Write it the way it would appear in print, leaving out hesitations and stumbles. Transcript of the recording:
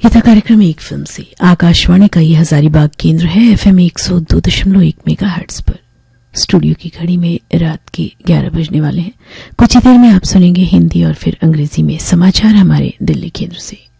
ये था कार्यक्रम एक फिल्म से। आकाशवाणी का ये हजारीबाग केंद्र है FM 102.1 मेगाहर्ट्ज पर। स्टूडियो की घड़ी में रात के 11 बजने वाले हैं। कुछ ही देर में आप सुनेंगे हिंदी और फिर अंग्रेजी में समाचार हमारे दिल्ली केंद्र से।